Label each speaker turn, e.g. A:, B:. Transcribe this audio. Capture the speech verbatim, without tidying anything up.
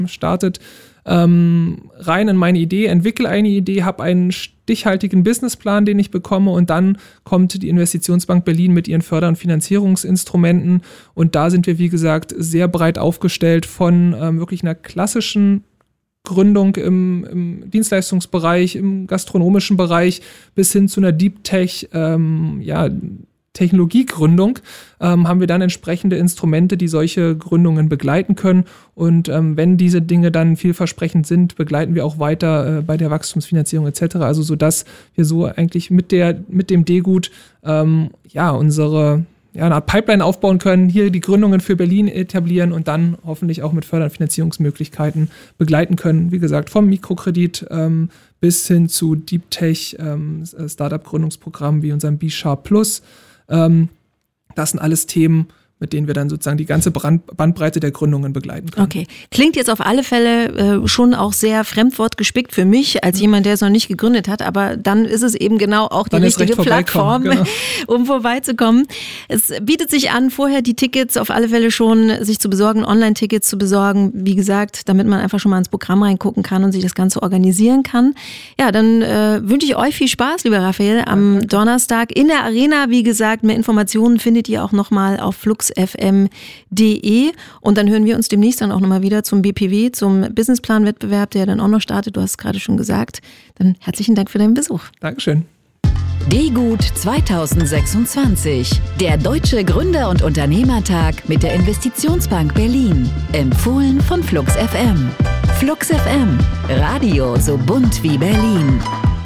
A: startet ähm, rein in meine Idee, entwickle eine Idee, habe einen stichhaltigen Businessplan, den ich bekomme und dann kommt die Investitionsbank Berlin mit ihren Förder- und Finanzierungsinstrumenten und da sind wir, wie gesagt, sehr breit aufgestellt von ähm, wirklich einer klassischen Gründung im, im Dienstleistungsbereich, im gastronomischen Bereich bis hin zu einer Deep Tech, ähm, ja, Technologiegründung, ähm, haben wir dann entsprechende Instrumente, die solche Gründungen begleiten können. Und ähm, wenn diese Dinge dann vielversprechend sind, begleiten wir auch weiter äh, bei der Wachstumsfinanzierung et cetera. Also sodass wir so eigentlich mit der mit dem D-Gut ähm, ja unsere ja, eine Art Pipeline aufbauen können, hier die Gründungen für Berlin etablieren und dann hoffentlich auch mit Förder- und Finanzierungsmöglichkeiten begleiten können. Wie gesagt, vom Mikrokredit ähm, bis hin zu Deep Tech, ähm, Startup-Gründungsprogrammen wie unserem B-Sharp Plus. Ähm, das sind alles Themen, mit denen wir dann sozusagen die ganze Brand- Bandbreite der Gründungen begleiten können.
B: Okay. Klingt jetzt auf alle Fälle äh, schon auch sehr fremdwortgespickt für mich, als jemand, der es noch nicht gegründet hat, aber dann ist es eben genau auch die
A: dann
B: richtige Plattform,
A: genau.
B: um vorbeizukommen. Es bietet sich an, vorher die Tickets auf alle Fälle schon sich zu besorgen, Online-Tickets zu besorgen, wie gesagt, damit man einfach schon mal ins Programm reingucken kann und sich das Ganze organisieren kann. Ja, dann äh, wünsche ich euch viel Spaß, lieber Raphael, am ja, Donnerstag in der Arena. Wie gesagt, mehr Informationen findet ihr auch nochmal auf flux f m punkt d e und dann hören wir uns demnächst dann auch nochmal wieder zum B P W, zum Businessplan-Wettbewerb, der dann auch noch startet. Du hast es gerade schon gesagt. Dann herzlichen Dank für deinen Besuch.
A: Dankeschön.
C: D-Gut zwanzig sechsundzwanzig, der Deutsche Gründer- und Unternehmertag mit der Investitionsbank Berlin. Empfohlen von Flux F M. Flux F M, Radio so bunt wie Berlin.